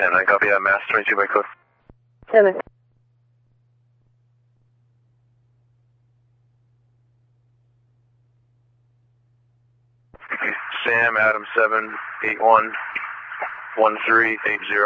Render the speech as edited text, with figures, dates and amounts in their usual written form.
10-9, copy that, Mass 22 by code. 7. Sam, Adam 781 1380.